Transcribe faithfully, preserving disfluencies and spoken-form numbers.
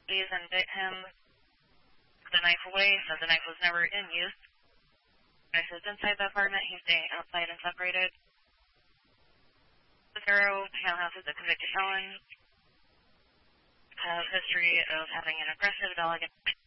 Please and bit him the knife away, so the knife was never in use. Knife is inside the apartment, he's staying outside and separated. Zero, Halehouse is a convicted felon. Has history of having an aggressive dog